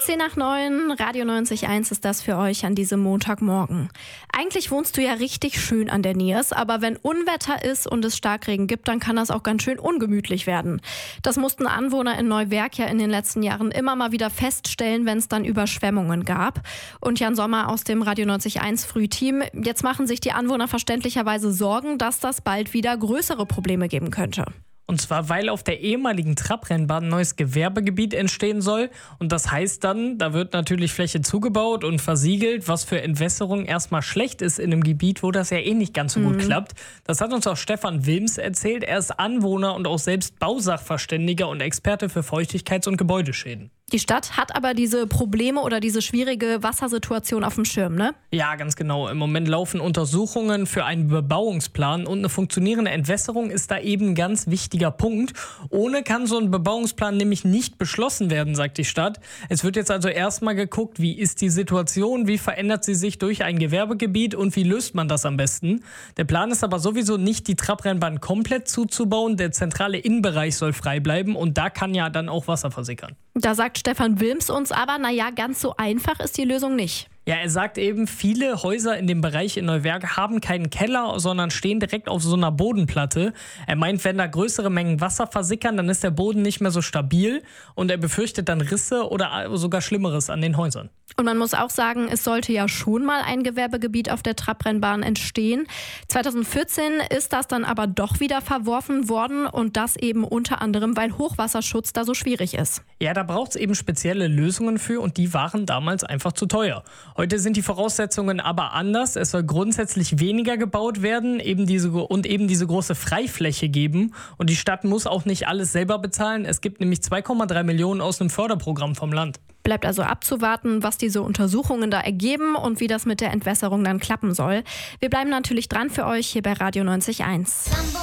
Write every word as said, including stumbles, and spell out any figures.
zehn nach neun, Radio neunzig Komma eins ist das für euch an diesem Montagmorgen. Eigentlich wohnst du ja richtig schön an der Niers, aber wenn Unwetter ist und es Starkregen gibt, dann kann das auch ganz schön ungemütlich werden. Das mussten Anwohner in Neuwerk ja in den letzten Jahren immer mal wieder feststellen, wenn es dann Überschwemmungen gab. Und Jan Sommer aus dem Radio neunzig Komma eins Frühteam, jetzt machen sich die Anwohner verständlicherweise Sorgen, dass das bald wieder größere Probleme geben könnte. Und zwar, weil auf der ehemaligen Trabrennbahn ein neues Gewerbegebiet entstehen soll. Und das heißt dann, da wird natürlich Fläche zugebaut und versiegelt, was für Entwässerung erstmal schlecht ist in einem Gebiet, wo das ja eh nicht ganz so gut mhm. klappt. Das hat uns auch Stefan Wilms erzählt. Er ist Anwohner und auch selbst Bausachverständiger und Experte für Feuchtigkeits- und Gebäudeschäden. Die Stadt hat aber diese Probleme oder diese schwierige Wassersituation auf dem Schirm, ne? Ja, ganz genau. Im Moment laufen Untersuchungen für einen Bebauungsplan und eine funktionierende Entwässerung ist da eben ein ganz wichtiger Punkt. Ohne kann so ein Bebauungsplan nämlich nicht beschlossen werden, sagt die Stadt. Es wird jetzt also erstmal geguckt, wie ist die Situation, wie verändert sie sich durch ein Gewerbegebiet und wie löst man das am besten. Der Plan ist aber sowieso nicht, die Trabrennbahn komplett zuzubauen. Der zentrale Innenbereich soll frei bleiben und da kann ja dann auch Wasser versickern. Da sagt Stefan Wilms uns aber, naja, ganz so einfach ist die Lösung nicht. Ja, er sagt eben, viele Häuser in dem Bereich in Neuwerk haben keinen Keller, sondern stehen direkt auf so einer Bodenplatte. Er meint, wenn da größere Mengen Wasser versickern, dann ist der Boden nicht mehr so stabil und er befürchtet dann Risse oder sogar Schlimmeres an den Häusern. Und man muss auch sagen, es sollte ja schon mal ein Gewerbegebiet auf der Trabrennbahn entstehen. zweitausendvierzehn ist das dann aber doch wieder verworfen worden und das eben unter anderem, weil Hochwasserschutz da so schwierig ist. Ja, da braucht es eben spezielle Lösungen für und die waren damals einfach zu teuer. Heute sind die Voraussetzungen aber anders. Es soll grundsätzlich weniger gebaut werden eben diese, und eben diese große Freifläche geben. Und die Stadt muss auch nicht alles selber bezahlen. Es gibt nämlich zwei Komma drei Millionen aus einem Förderprogramm vom Land. Bleibt also abzuwarten, was diese Untersuchungen da ergeben und wie das mit der Entwässerung dann klappen soll. Wir bleiben natürlich dran für euch hier bei Radio neunzig Komma eins.